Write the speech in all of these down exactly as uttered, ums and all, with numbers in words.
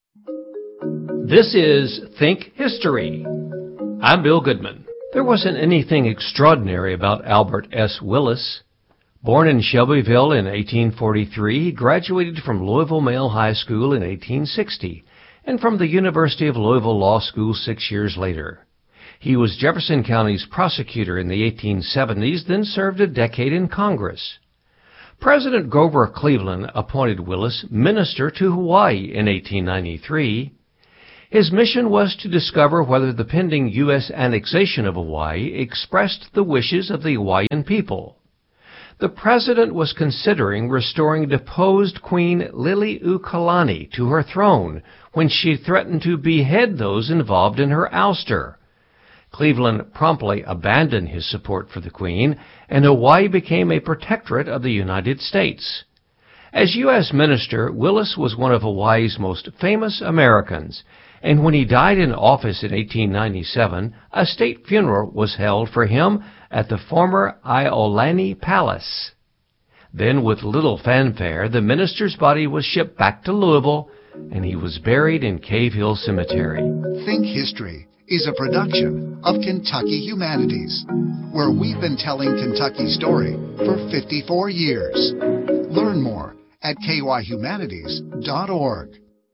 This is Think History. I'm Bill Goodman. There wasn't anything extraordinary about Albert S. Willis. Born in Shelbyville in eighteen forty-three, he graduated from Louisville Male High School in eighteen sixty and from the University of Louisville Law School six years later. He was Jefferson County's prosecutor in the eighteen seventies, then served a decade in Congress. President Grover Cleveland appointed Willis minister to Hawaii in eighteen ninety-three. His mission was to discover whether the pending U S annexation of Hawaii expressed the wishes of the Hawaiian people. The president was considering restoring deposed Queen Liliuokalani to her throne when she threatened to behead those involved in her ouster. Cleveland promptly abandoned his support for the Queen, and Hawaii became a protectorate of the United States. As U S minister, Willis was one of Hawaii's most famous Americans, and when he died in office in eighteen ninety-seven, a state funeral was held for him at the former Iolani Palace. Then, with little fanfare, the minister's body was shipped back to Louisville, and he was buried in Cave Hill Cemetery. Think History is a production of Kentucky Humanities, where we've been telling Kentucky's story for fifty-four years. Learn more at k y humanities dot org.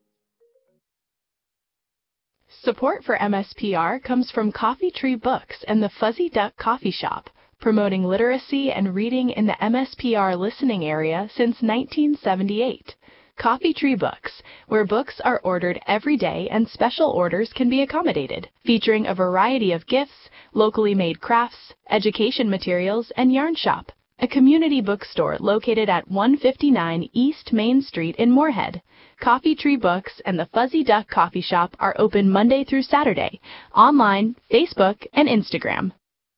Support for M S P R comes from Coffee Tree Books and the Fuzzy Duck Coffee Shop, promoting literacy and reading in the M S P R listening area since nineteen seventy-eight. Coffee Tree Books, where books are ordered every day and special orders can be accommodated, featuring a variety of gifts, locally made crafts, education materials, and yarn shop. A community bookstore located at one fifty-nine East Main Street in Moorhead. Coffee Tree Books and the Fuzzy Duck Coffee Shop are open Monday through Saturday, online, Facebook, and Instagram.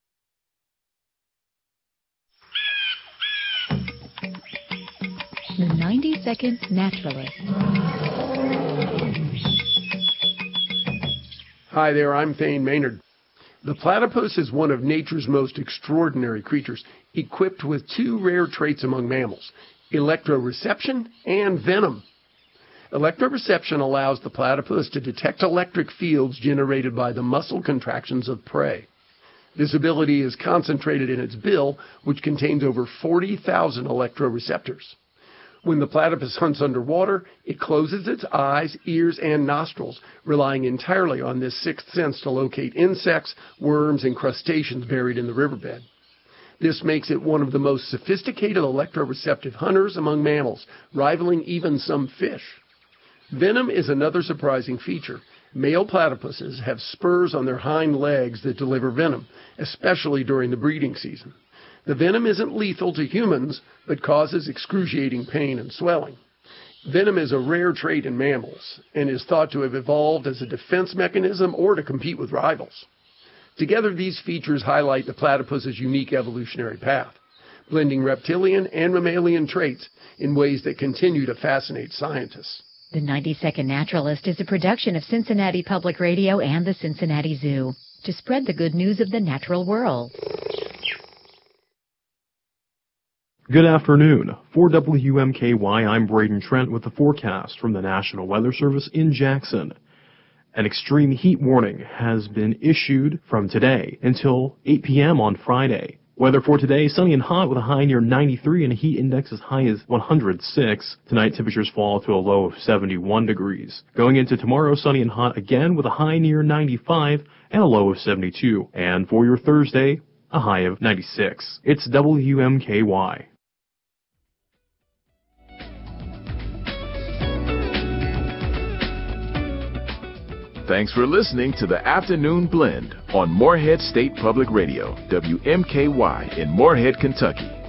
The ninety second Naturalist. Hi there, I'm Thane Maynard. The platypus is one of nature's most extraordinary creatures, equipped with two rare traits among mammals, electroreception and venom. Electroreception allows the platypus to detect electric fields generated by the muscle contractions of prey. This ability is concentrated in its bill, which contains over forty thousand electroreceptors. When the platypus hunts underwater, it closes its eyes, ears, and nostrils, relying entirely on this sixth sense to locate insects, worms, and crustaceans buried in the riverbed. This makes it one of the most sophisticated electroreceptive hunters among mammals, rivaling even some fish. Venom is another surprising feature. Male platypuses have spurs on their hind legs that deliver venom, especially during the breeding season. The venom isn't lethal to humans, but causes excruciating pain and swelling. Venom is a rare trait in mammals, and is thought to have evolved as a defense mechanism or to compete with rivals. Together, these features highlight the platypus's unique evolutionary path, blending reptilian and mammalian traits in ways that continue to fascinate scientists. The ninety second Naturalist is a production of Cincinnati Public Radio and the Cincinnati Zoo to spread the good news of the natural world. Good afternoon. For W M K Y, I'm Braden Trent with the forecast from the National Weather Service in Jackson. An extreme heat warning has been issued from today until eight p.m. on Friday. Weather for today, sunny and hot with a high near ninety-three and a heat index as high as one hundred six. Tonight, temperatures fall to a low of seventy-one degrees. Going into tomorrow, sunny and hot again with a high near ninety-five and a low of seventy-two. And for your Thursday, a high of ninety-six. It's W M K Y. Thanks for listening to the Afternoon Blend on Morehead State Public Radio, W M K Y in Morehead, Kentucky.